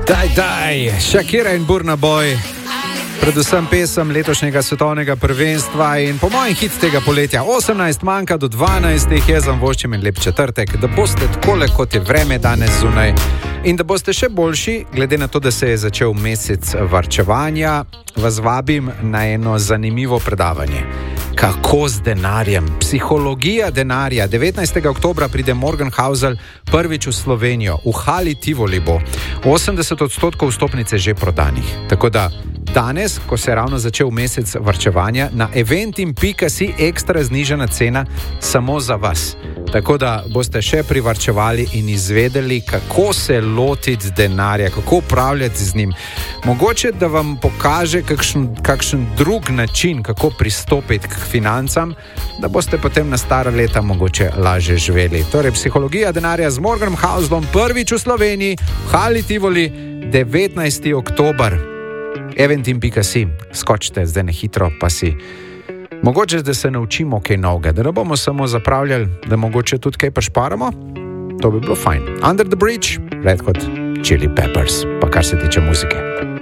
Daj, Shakira in Burna Boy, predvsem pesem letošnjega svetovnega prvenstva in po mojem hit tega poletja. 18 manjka do 12, jaz vam voščim in lep četrtek, da boste takole, kot je vreme danes zunaj in da boste še boljši, glede na to, da se je začel mesec varčevanja, vas vabim na eno zanimivo predavanje. Kako z denarjem? Psihologija denarja. 19. oktobra pride Morgan Housel prvič v Slovenijo. V Hali Tivoli bo. 80% vstopnice že prodanih. Tako da danes, ko se je ravno začel mesec varčevanja, na eventim.si ekstra znižana cena samo za vas. Tako da boste še privarčevali in izvedeli, kako se lotiti denarja, kako upravljati z njim. Mogoče, da vam pokaže kakšen drug način, kako pristopiti k financam, da boste potem na stara leta mogoče lažje živeli. Torej, psihologija denarja z Morganom Houselom prvič v Sloveniji, v Hali Tivoli, 19. oktober. Eventim.si, skočite zdaj na hitro, pa si mogoče, da se naučimo kaj novega, da ne bomo samo zapravljali, da mogoče tudi kaj prišparamo. To bi bilo fajn. Under the Bridge, Red Hot Chili Peppers, pa kar se tiče muzike.